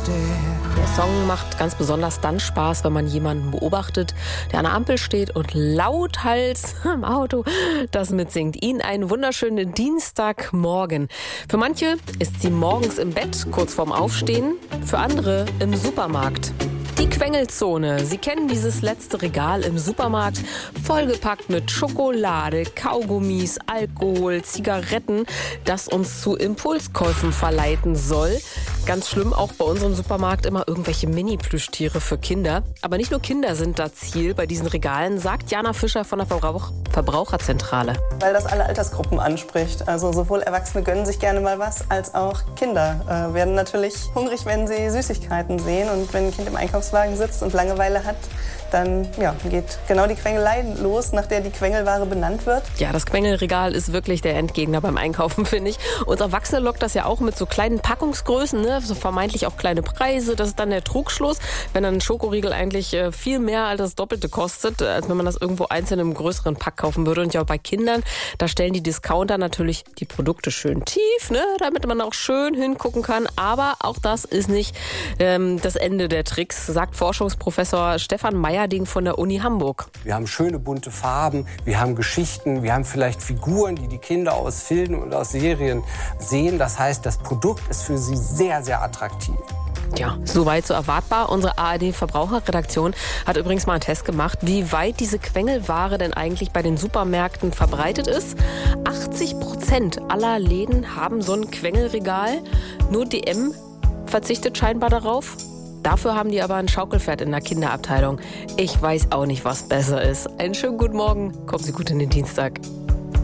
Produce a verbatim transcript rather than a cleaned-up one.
Der Song macht ganz besonders dann Spaß, wenn man jemanden beobachtet, der an der Ampel steht und lauthals im Auto das mitsingt. Ihnen einen wunderschönen Dienstagmorgen. Für manche ist sie morgens im Bett, kurz vorm Aufstehen, für andere im Supermarkt. Die Quengelzone. Sie kennen dieses letzte Regal im Supermarkt, vollgepackt mit Schokolade, Kaugummis, Alkohol, Zigaretten, das uns zu Impulskäufen verleiten soll. Ganz schlimm, auch bei unserem Supermarkt immer irgendwelche Mini-Plüschtiere für Kinder. Aber nicht nur Kinder sind da Ziel bei diesen Regalen, sagt Jana Fischer von der Verbrauch- Verbraucherzentrale. Weil das alle Altersgruppen anspricht. Also sowohl Erwachsene gönnen sich gerne mal was, als auch Kinder äh, werden natürlich hungrig, wenn sie Süßigkeiten sehen. Und wenn ein Kind im Einkaufswagen sitzt und Langeweile hat, dann ja, geht genau die Quengelei los, nach der die Quengelware benannt wird. Ja, das Quengelregal ist wirklich der Endgegner beim Einkaufen, finde ich. Uns Erwachsene lockt das ja auch mit so kleinen Packungsgrößen, ne? So vermeintlich auch kleine Preise. Das ist dann der Trugschluss, wenn dann ein Schokoriegel eigentlich äh, viel mehr als das Doppelte kostet, als wenn man das irgendwo einzeln im größeren Pack kaufen würde. Und ja, bei Kindern, da stellen die Discounter natürlich die Produkte schön tief, ne? Damit man auch schön hingucken kann. Aber auch das ist nicht ähm, das Ende der Tricks, sagt Forschungsprofessor Stefan Meyerding von der Uni Hamburg. Wir haben schöne bunte Farben, wir haben Geschichten, wir haben vielleicht Figuren, die die Kinder aus Filmen und aus Serien sehen. Das heißt, das Produkt ist für sie sehr, sehr attraktiv. Ja, soweit so erwartbar. Unsere A R D-Verbraucherredaktion hat übrigens mal einen Test gemacht, wie weit diese Quengelware denn eigentlich bei den Supermärkten verbreitet ist. achtzig Prozent aller Läden haben so ein Quengelregal. Nur D M verzichtet scheinbar darauf. Dafür haben die aber ein Schaukelpferd in der Kinderabteilung. Ich weiß auch nicht, was besser ist. Einen schönen guten Morgen. Kommen Sie gut in den Dienstag.